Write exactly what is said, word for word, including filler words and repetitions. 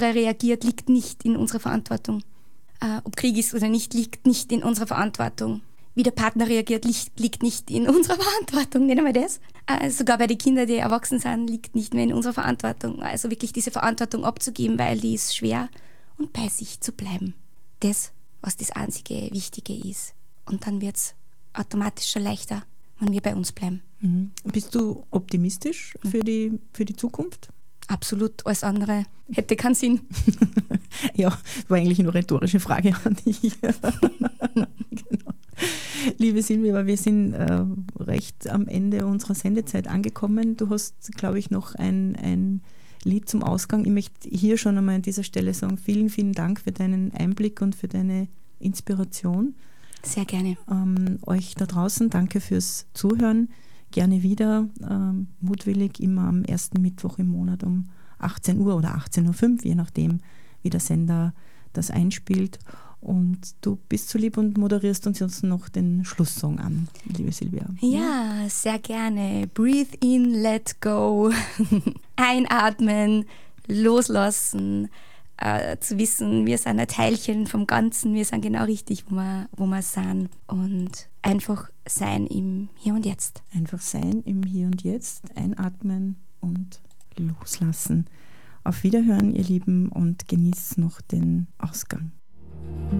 reagiert, liegt nicht in unserer Verantwortung. Äh, ob Krieg ist oder nicht, liegt nicht in unserer Verantwortung. Wie der Partner reagiert, liegt, liegt nicht in unserer Verantwortung. Nennen wir das. Äh, sogar bei den Kindern, die erwachsen sind, liegt nicht mehr in unserer Verantwortung. Also wirklich diese Verantwortung abzugeben, weil die ist schwer und bei sich zu bleiben. Das, was das einzige Wichtige ist. Und dann wird es automatisch schon leichter, wenn wir bei uns bleiben. Mhm. Bist du optimistisch für die, für die Zukunft? Absolut, alles andere hätte keinen Sinn. Ja, war eigentlich eine rhetorische Frage an dich. Genau. Liebe Silvia, wir sind äh, recht am Ende unserer Sendezeit angekommen. Du hast, glaube ich, noch ein, ein Lied zum Ausgang. Ich möchte hier schon einmal an dieser Stelle sagen, vielen, vielen Dank für deinen Einblick und für deine Inspiration. Sehr gerne. Ähm, euch da draußen, danke fürs Zuhören. Gerne wieder, ähm, mutwillig, immer am ersten Mittwoch im Monat um achtzehn Uhr oder achtzehn Uhr fünf, je nachdem, wie der Sender das einspielt. Und du bist so lieb und moderierst uns jetzt noch den Schlusssong an, liebe Silvia. Ja, sehr gerne. Breathe in, let go. Einatmen, loslassen. Äh, zu wissen, wir sind ein Teilchen vom Ganzen. Wir sind genau richtig, wo wir, wo wir sind. Und einfach sein im Hier und Jetzt. Einfach sein im Hier und Jetzt. Einatmen und loslassen. Auf Wiederhören, ihr Lieben, und genießt noch den Ausgang.